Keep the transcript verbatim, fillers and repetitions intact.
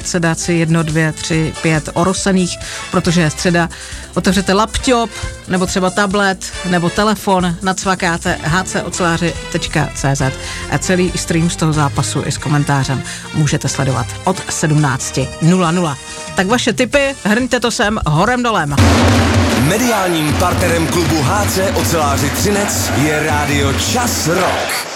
dárce dát si jedno, dvě, tři, pět orosených, protože je středa. Otevřete laptop, nebo třeba tablet, nebo telefon, nacvakáte h c oceláři tečka c z a celý stream z toho zápasu i s komentářem můžete sledovat od sedmnáct nula nula. Tak vaše tipy, hrňte to sem horem dolem. Mediálním partnerem klubu H C Oceláři Třinec je rádio Čas Rock.